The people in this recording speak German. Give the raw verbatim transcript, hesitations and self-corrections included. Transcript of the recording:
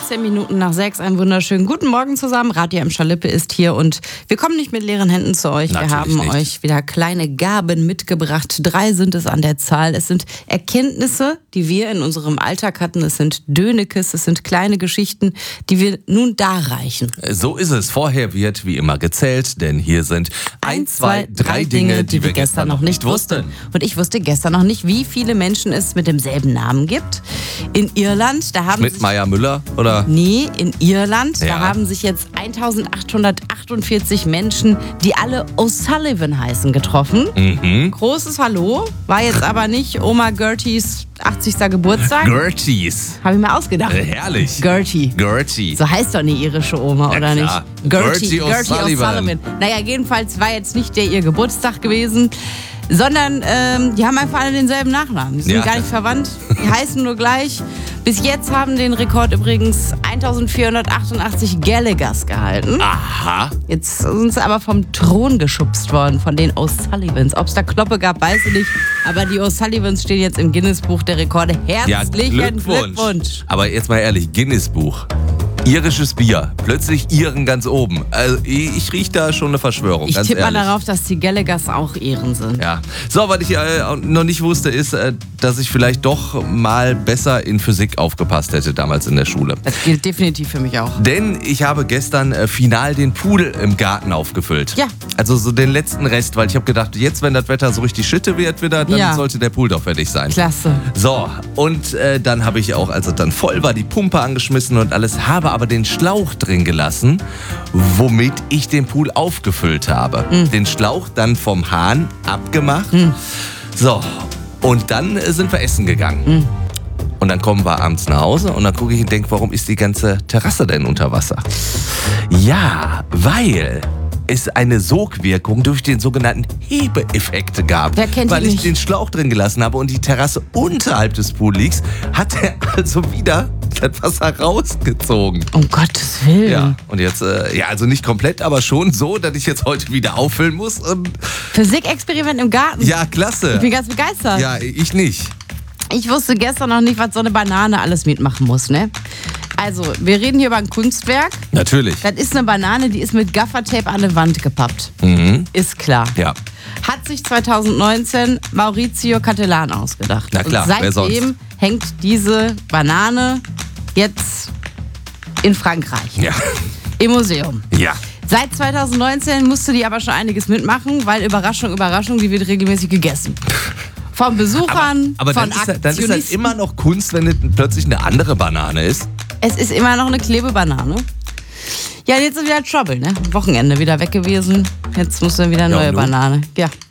fünfzehn Minuten nach sechs. Einen wunderschönen guten Morgen zusammen. Radio Emscher Lippe ist hier und wir kommen nicht mit leeren Händen zu euch. Natürlich wir haben nicht. euch wieder kleine Gaben mitgebracht. Drei sind es an der Zahl. Es sind Erkenntnisse, die wir in unserem Alltag hatten. Es sind Dönekes, es sind kleine Geschichten, die wir nun darreichen. So ist es. Vorher wird wie immer gezählt, denn hier sind ein, zwei, drei Dinge, die wir gestern noch nicht wussten. Und ich wusste gestern noch nicht, wie viele Menschen es mit demselben Namen gibt. In Irland, da haben Mit sich... Meier Müller, oder? Nee, in Irland, Ja. da haben sich jetzt eintausendachthundertachtundvierzig Menschen, die alle O'Sullivan heißen, getroffen. Mhm. Großes Hallo, war jetzt aber nicht Oma Gerties achtzigster Geburtstag. Gerties. Habe ich mir ausgedacht. Äh, herrlich. Gertie. Gertie. So heißt doch eine irische Oma, Ja, oder klar. nicht? Gertie O'Sullivan. Naja, jedenfalls war jetzt nicht der ihr Geburtstag gewesen, sondern ähm, die haben einfach alle denselben Nachnamen. Die sind Ja. gar nicht verwandt, die heißen nur gleich. Bis jetzt haben den Rekord übrigens eintausendvierhundertachtundachtzig Gallaghers gehalten. Aha. Jetzt sind sie aber vom Thron geschubst worden, von den O'Sullivans. Ob es da Kloppe gab, weiß ich nicht. Aber die O'Sullivans stehen jetzt im Guinness-Buch der Rekorde. Ja, Herzlichen Glückwunsch. Glückwunsch. Aber jetzt mal ehrlich, Guinness-Buch. Irisches Bier. Plötzlich Iren ganz oben. Also ich, ich rieche da schon eine Verschwörung, Ich ganz tippe mal ehrlich. darauf, dass die Gallaghers auch Iren sind. Ja. So, was ich äh, noch nicht wusste, ist, äh, dass ich vielleicht doch mal besser in Physik aufgepasst hätte damals in der Schule. Das gilt definitiv für mich auch. Denn ich habe gestern äh, final den Pool im Garten aufgefüllt. Ja. Also so den letzten Rest, weil ich habe gedacht, jetzt, wenn das Wetter so richtig Schitte wird wieder, dann Ja. sollte der Pool doch fertig sein. Klasse. So, und äh, dann habe ich auch, als es dann voll war, die Pumpe angeschmissen und alles, habe aber den Schlauch drin gelassen, womit ich den Pool aufgefüllt habe. Mhm. Den Schlauch dann vom Hahn abgemacht. Mhm. So, und dann äh, sind wir essen gegangen. Mhm. Und dann kommen wir abends nach Hause und dann gucke ich und denke, warum ist die ganze Terrasse denn unter Wasser? Ja, weil es eine Sogwirkung durch den sogenannten Hebeeffekt gab. Wer kennt die weil ich nicht? den Schlauch drin gelassen habe und die Terrasse unterhalb des Pool liegt, hat er also wieder das Wasser rausgezogen. Um Gottes Willen. Ja, und jetzt, äh, ja, also nicht komplett, aber schon so, dass ich jetzt heute wieder auffüllen muss. Und Physikexperiment im Garten. ja, klasse. Ich bin ganz begeistert. Ja, ich nicht. Ich wusste gestern noch nicht, was so eine Banane alles mitmachen muss, ne? Also, wir reden hier über ein Kunstwerk. Natürlich. Das ist eine Banane, die ist mit Gaffertape an eine Wand gepappt. Mhm. Ist klar. Ja. Hat sich zweitausendneunzehn Maurizio Cattelan ausgedacht. Na klar, Und wer seitdem sonst? hängt diese Banane jetzt in Frankreich. Ja. Im Museum. Ja. Seit zweitausendneunzehn musste die aber schon einiges mitmachen, weil Überraschung, Überraschung, die wird regelmäßig gegessen. Von Besuchern, Aber von dann ist, das, dann ist das Aktionisten. immer noch Kunst, wenn es plötzlich eine andere Banane ist. Es ist immer noch eine Klebebanane. Ja, jetzt ist wieder Trouble, ne? Wochenende wieder weg gewesen. Jetzt muss dann wieder eine Ja, neue und nun? Banane. Ja,